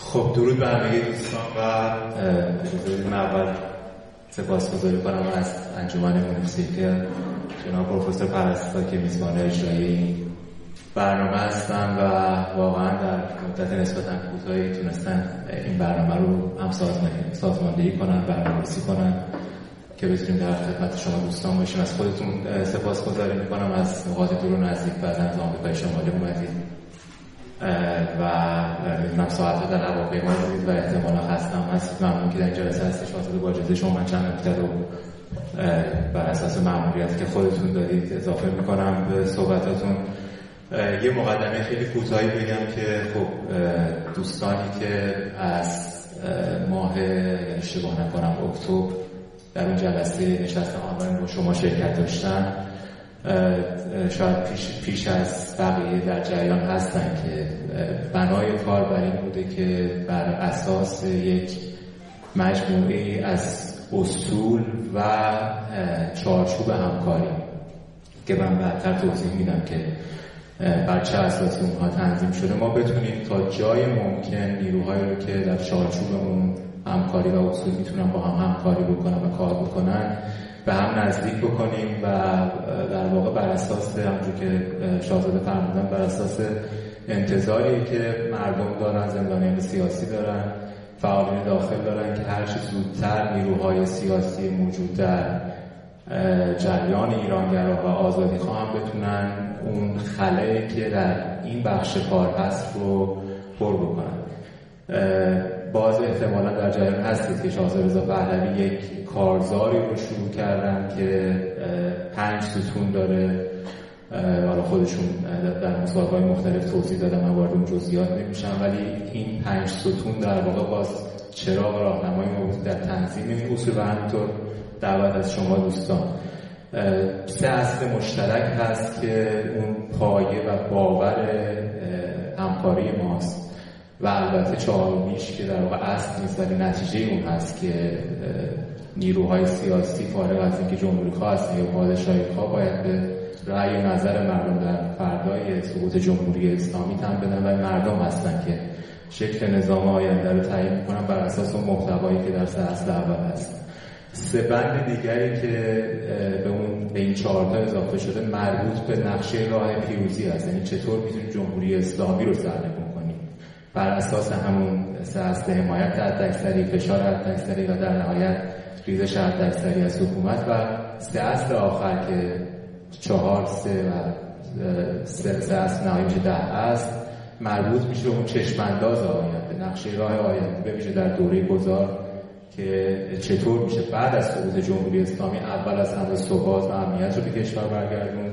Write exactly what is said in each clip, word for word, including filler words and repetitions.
خب درود بر همه دوستان و اجازه بدید من اول سپاسگزاری کنم از انجمن موسیقی جناب پروفسور پرستو که میزبان اجرایی برنامه هستن و واقعا در مدت نسبتاً کوتاهی تونستن این برنامه رو هم سازماندهی کنن، برنامه‌ریزی کنن که بتونیم در خدمت شما دوستان باشیم. از خودتون سپاسگزاری میکنم، از نقاط دور و نزدیک بعداً تا آمریکای شمالی اومدید و میدونم ساعت‌ها در هواپیما بودید و احتمالا خسته‌ام هستید. ممنون که در این جلسه هستید. شاطر با اجازه شما من چند نکته رو بر اساس مأموریت که خودتون دادید اضافه میکنم به صحبتاتون. یه مقدمه خیلی کوتاهی بگم که خب دوستانی که از ماه اشتباه نکنم اکتبر در اون جلسه نشست آنلاین با شما شرکت داشتن شاید پیش, پیش از بقیه در جریان هستن که بنای کار بر این بوده که بر اساس یک مجموعه از اصول و چارچوب همکاری که من بعدتر توضیح میدم که بر چه اساسی اونها تنظیم شده ما بتونیم تا جای ممکن نیروهایی رو که در چارچوب اون همکاری و اصول میتونن با هم همکاری بکنن و کار بکنن به هم نزدیک بکنیم و در واقع بر اساس همونجور که شاهزاده فرمودن بر اساس انتظاری که مردم دارن، زندانیان سیاسی دارن، فعالین داخل دارن که هر چه زودتر نیروهای سیاسی موجود در جریان ایرانگرا و آزادیخواه هم بتونن اون خلایی که در این بخش کار هست رو پر بکنن. باز احتمالا در جریان هستید که شاهزاده رضا پهلوی یک کارزاری رو شروع کردن که پنج ستون داره. حالا خودشون در مصاحبه‌های مختلف توضیح دادن، من وارد اون جزئیات نمیشم، ولی این پنج ستون در واقع باز چراغ راهنمایی موجود در تنظیم این اصول و همینطور دعوت از شما دوستان. سه اصل مشترک هست که اون پایه و باور همکاری ماست و البته چهارمیش که در واقع اصل نیست ولی نتیجه اون هست که نیروهای سیاسی فارغ از اینکه جمهوری‌خواه هستن یا پادشاهی‌خواه باید به رأی و نظر مردم در فردای سقوط جمهوری اسلامی تن بدن و مردم هستن که شکل نظام آینده رو تعیین می‌کنن بر اساس اون محتوایی که در سه اصل اول هست. سه بند دیگری که به اون به این چهارتا اضافه شده مربوط به نقشه راه پیروزی هست، یعنی چطور میتونیم جمهوری اسلامی رو سرنگون کنیم بر اساس همون سه اصل حمایت حداکثری، فشار حداکثری و در نهایت ریزش حداکثری از حکومت و سه اصل آخر که چهار سه و سه, سه اصل نهایی میشه ده است مربوط میشه به اون چشمانداز آینده، نقشه راه آینده به ویژه در دوره گذار که چطور میشه بعد از سقوط جمهوری اسلامی اول از همه ثبات و امنیت رو به کشور برگردون،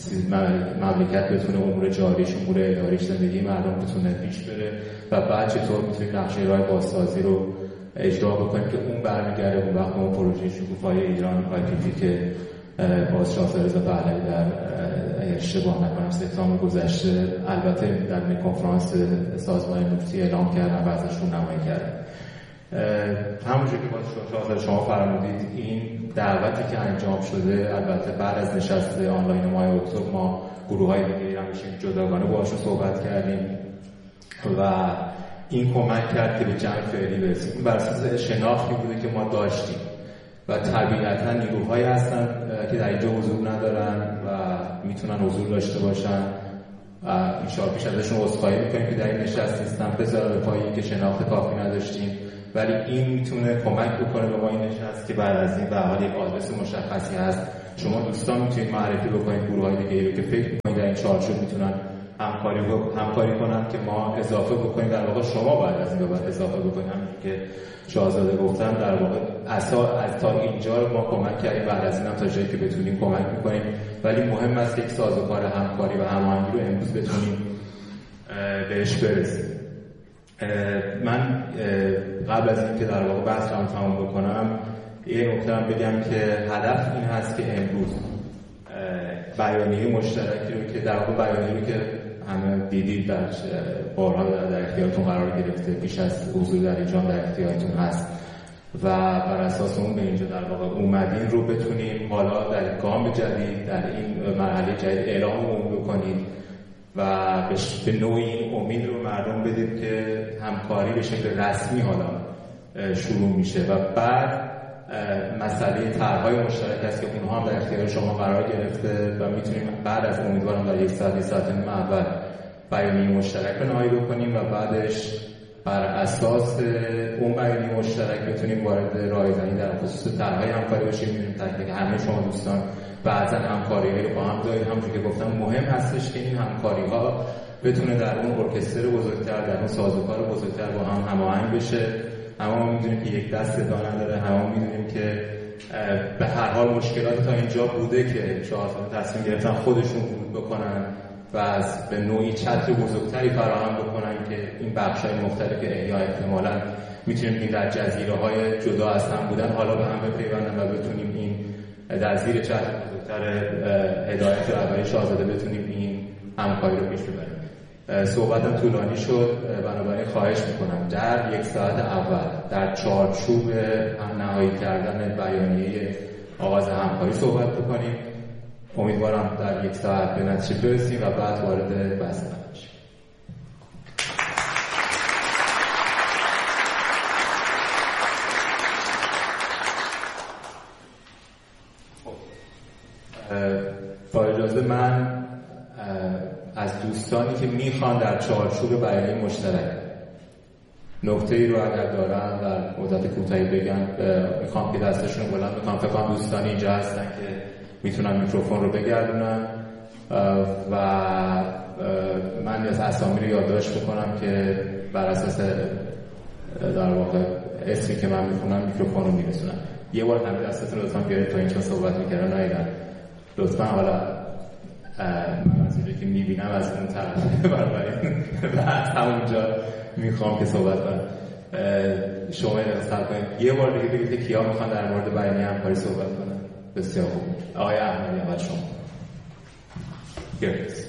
مملکت بتونه امور جاریش، امور اداریش، زندگی مردم بتونه پیش بره و بعد چطور میتونیم نقشه راه بازسازی رو اجرا بکنیم که اون برمیگرده اون وقت اون پروژه شکوفای ایران آی پی پی که باز شاهزاده رضا پهلوی در اگر اشتباه نکنم سپتامبر گذشته البته در کنفرانس سازمان مفتی اعلام کردن و ازش رونمایی کردن. همونجور که باز شاهزاده شما فرمودید این دعوتی که انجام شده البته بعد از نشست آنلاین ماه اکتبر ما گروه‌های دیگه هم میشیم جداگانه باهاشون صحبت کردیم و این کمک کرد که به جمع فعلی برسیم. این بر اساس شناختی بوده که ما داشتیم و طبیعتا نیروهایی هستن که در اینجا حضور ندارن و میتونن حضور داشته باشن و انشاءالله پیش ازشون عذرخواهی میکنیم که در این نشست نیستن بذاره به پایی که شناخت کافی نداشتیم، ولی این میتونه کمک بکنه به ما این نشست که بعد از این به حال یک آدرس مشخصی هست شما دوستان میتونید معرفی بکنید گروه‌های دیگه‌ای رو که فکر می‌کنید در این چارچوب میتونن همکاری همکاری کنن که ما اضافه بکنیم. در واقع شما بعد از این بعد اضافه بکنید، همین که شاهزاده گفتم در واقع اساس از تا اینجا ما کمک کردیم، بعد از اینم تا جایی که بتونیم کمک می‌کنیم، ولی مهم است که یک سازوکار همکاری و هماهنگی رو امروز بتونیم بهش برسیم. من قبل از اینکه در واقع بحث رو تمام بکنم یه نکته هم بگم که هدف این هست که امروز بیانیه مشترکی رو که در واقع بیانیه رو که همه دیدید در بارها در اختیارتون قرار گرفته پیش از حضور در اینجا در اختیارتون هست و بر اساس اون به اینجا در واقع اومدین رو بتونیم حالا در گام جدید در این مرحله جدید اعلام عمومی بکنید و به نوعی این امید رو مردم بدید که همکاری به شکل رسمی حالا شروع میشه و بعد مسئله طرح‌های مشترک است که اونها هم در اختیار شما قرار گرفته و میتونیم بعد از امیدوارم در یک ساعت یک ساعت نیم اول بیانیه مشترک رو نهایی بکنیم و بعدش بر اساس اون بیانیه مشترک بتونیم وارد راهزنی در خصوص طرح‌های همکاری بشیم. می‌بینیم تک تک همه شما دوستان بعضا همکاری‌هایی رو با هم دارید. همونجوری که گفتم مهم هستش که این همکاری‌ها بتونه در اون ارکستر بزرگتر، در اون سازوکار بزرگتر با هم هماهنگ بشه. اما ما می‌دونیم که یک دست صدا نداره، همه می‌دونیم که به هر حال مشکلات تا اینجا بوده که چهار سال تصمیم گرفتن خودشون ورود بکنن و از به نوعی چتر بزرگتری فراهم بکنن که این بخش‌های مختلف احیا احتمالاً میتونیم این در جزیره‌های جدا از هم بودن حالا به هم بپیوندن و بتونیم این در زیر چتر بزرگتر هدایت رهبری شاهزاده بتونیم این همکاری رو پیش ببریم. صحبتم طولانی شد، بنابراین خواهش میکنم در یک ساعت اول در چارچوب نهایی کردن بیانیه آغاز همکاری صحبت بکنیم. امیدوارم در یک ساعت به نتیجه برسیم و بعد وارد بحث بشیم. با اجازه من از دوستانی که میخوان در چارچوب بیانیه مشترک نکته ای رو اگر دارن در مدت کوتاهی بگن، میخوام که دستشون رو بلند بکنم. فکر کنم دوستانی اینجا هستن که میتونن میکروفون رو بگردونن و من از اسامی رو یادداشت بکنم که بر اساس در واقع اسمی که من میخونم میکروفون رو میرسونم. یه بار همین دستتون رو لطفا بیارید تا اینجا صحبت میکردن نایدن لطفا. حالا من از اینجا که میبینم از اون طرف بنابراین بعد همونجا میخوام که صحبت کنم. شما این اصحاب کنید یه بار دیگه بگید که کیا میخوان در مورد بیانیه همکاری صحبت کنن. بسیار خوب. آقای احمدی اول شما. گرفت.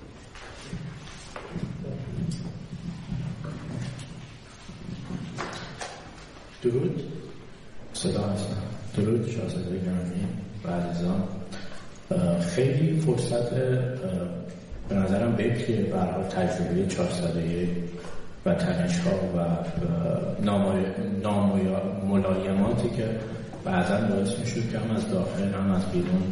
درود. صدا هستم. درود شاهزاده گرامی و عزیزان. خیلی فرصت به نظرم بکریه برای تجربه چهار ساله و تنش‌ها و ناملایماتی که بعضا باعث میشود که هم از داخل هم از بیرون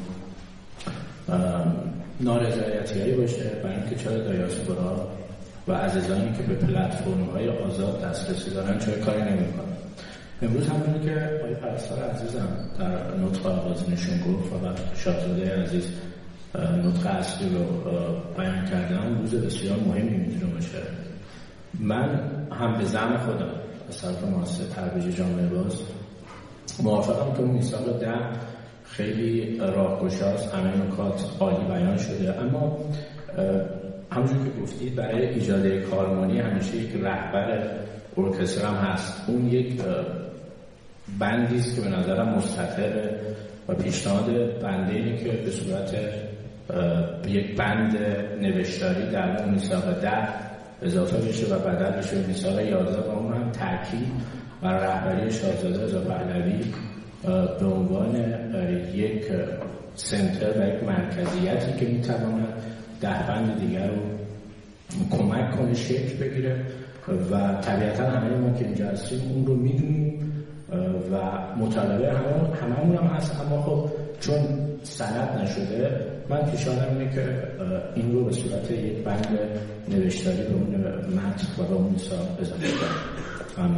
نارضایتی‌هایی باشه برای اینکه چرا دیاسپورا و عزیزانی که به پلتفرم‌های آزاد دسترسی دارن چرا کاری نمی‌کنن. امروز همونی که آقای پرستار عزیزم در نطق آغاز نشون گفت و شاهزاده عزیز نطق اصلی رو بیان کردن، روز بسیار مهمی میتونه باشه. من هم به زعم خودم از طرف مؤسسه ترویج جامعه باز موافقم که اون میثاق ده خیلی راهگشاست، همه نکات عالی بیان شده، اما همونجور که گفتید برای ایجاد کارمانی همیشه یک رهبر ارکستر هم هست. اون یک بندی است که به نظرم مستطر و پیشنهاد بنده اینه که به صورت یک بند نوشتاری در اون میثاق ده اضافه بشه و بدل بشه به میثاق یازده و اون هم تاکید بر رهبری شاهزاده رضا پهلوی به عنوان یک سنتر و یک مرکزیتی که میتواند ده بند دیگر رو کمک کنه شکل بگیره و طبیعتا همه ما که اینجا هستیم اون رو میدونیم و مطالبه همه همون هم هست، اما خب چون سند نشده من پیشنهادم اینه که این رو به صورت یک بند نوشتاری به اون متن و به اون میثاق اضافه کنم.